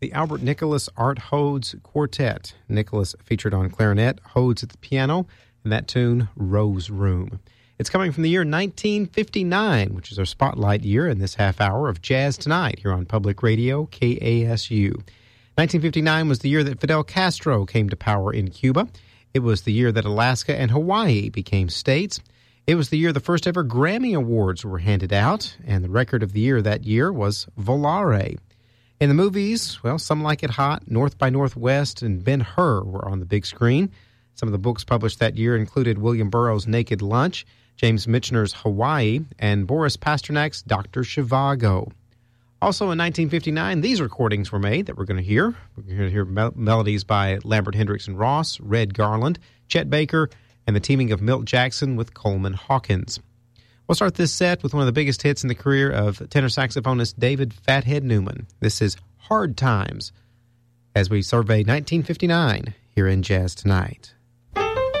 the Albert Nicholas Art Hodes Quartet. Nicholas featured on clarinet, Hodes at the piano, and that tune, Rose Room. It's coming from the year 1959, which is our spotlight year in this half hour of Jazz Tonight here on Public Radio, KASU. 1959 was the year that Fidel Castro came to power in Cuba. It was the year that Alaska and Hawaii became states. It was the year the first ever Grammy Awards were handed out, and the record of the year that year was Volare. In the movies, well, Some Like It Hot, North by Northwest, and Ben-Hur were on the big screen. Some of the books published that year included William Burroughs' Naked Lunch, James Michener's Hawaii, and Boris Pasternak's Dr. Zhivago. Also in 1959, these recordings were made that we're going to hear. We're going to hear melodies by Lambert Hendrickson Ross, Red Garland, Chet Baker, and the teaming of Milt Jackson with Coleman Hawkins. We'll start this set with one of the biggest hits in the career of tenor saxophonist David Fathead Newman. This is Hard Times, as we survey 1959 here in Jazz Tonight.